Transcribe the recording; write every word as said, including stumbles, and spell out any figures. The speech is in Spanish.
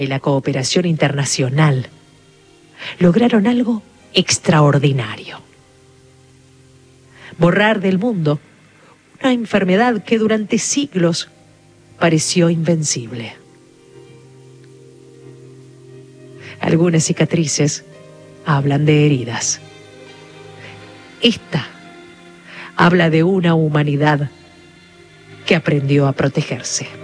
y la cooperación internacional lograron algo extraordinario: borrar del mundo una enfermedad que durante siglos pareció invencible. Algunas cicatrices hablan de heridas. Esta habla de una humanidad que aprendió a protegerse.